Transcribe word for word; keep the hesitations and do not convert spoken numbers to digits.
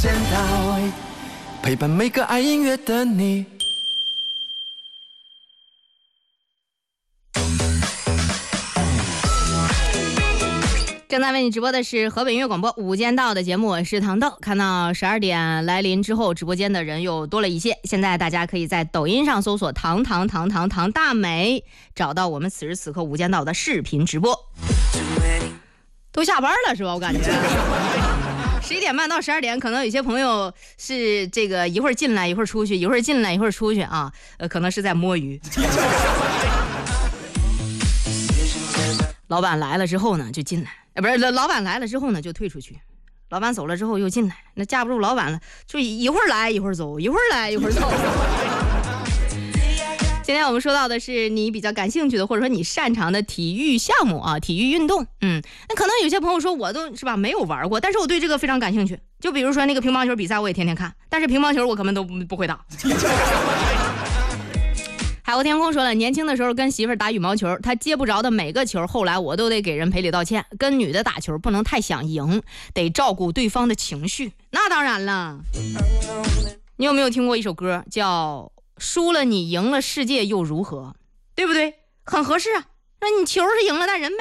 见到，陪伴每个爱音乐的你。 正在为你直播的是河北音乐广播午间到的节目，我是糖豆。看到十二点来临之后，直播间的人又多了一些。现在大家可以在抖音上搜索糖糖糖糖糖大美，找到我们此时此刻午间到的视频直播。都下班了是吧？我感觉十一点半到十二点，可能有些朋友是这个一会儿进来一会儿出去，一会儿进来一会儿出去啊，呃，可能是在摸鱼。老板来了之后呢，就进来。呃，不是，老板来了之后呢，就退出去；老板走了之后又进来，那架不住老板了，就一会儿来一会儿走，一会儿来一会儿走。今天我们说到的是你比较感兴趣的，或者说你擅长的体育项目啊，体育运动。嗯，那可能有些朋友说我都是吧没有玩过，但是我对这个非常感兴趣。就比如说那个乒乓球比赛，我也天天看，但是乒乓球我根本都不不会打。海阔天空说了，年轻的时候跟媳妇儿打羽毛球，他接不着的每个球，后来我都得给人赔礼道歉。跟女的打球不能太想赢，得照顾对方的情绪。那当然了，你有没有听过一首歌叫输了你赢了世界又如何，对不对？很合适啊。那你球是赢了，但人没